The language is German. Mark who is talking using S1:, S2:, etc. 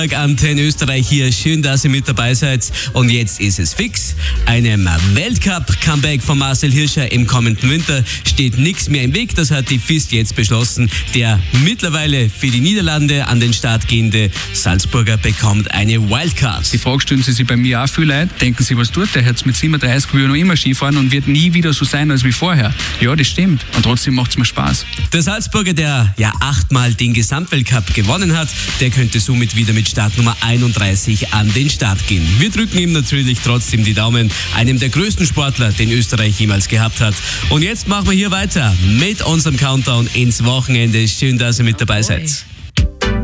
S1: Antenne Österreich hier. Schön, dass ihr mit dabei seid. Und jetzt ist es fix. Einem Weltcup-Comeback von Marcel Hirscher im kommenden Winter steht nichts mehr im Weg. Das hat die FIS jetzt beschlossen. Der mittlerweile für die Niederlande an den Start gehende Salzburger bekommt eine Wildcard.
S2: Die Frage stellen Sie sich bei mir auch viel Leute. Denken Sie, was tut der? Jetzt mit 37 will er noch immer Skifahren und wird nie wieder so sein als wie vorher. Ja, das stimmt. Und trotzdem macht es mir Spaß.
S1: Der Salzburger, der ja 8-mal den Gesamtweltcup gewonnen hat, der könnte somit wieder mit Startnummer 31 an den Start gehen. Wir drücken ihm natürlich trotzdem die Daumen, einem der größten Sportler, den Österreich jemals gehabt hat. Und jetzt machen wir hier weiter mit unserem Countdown ins Wochenende. Schön, dass ihr mit dabei seid.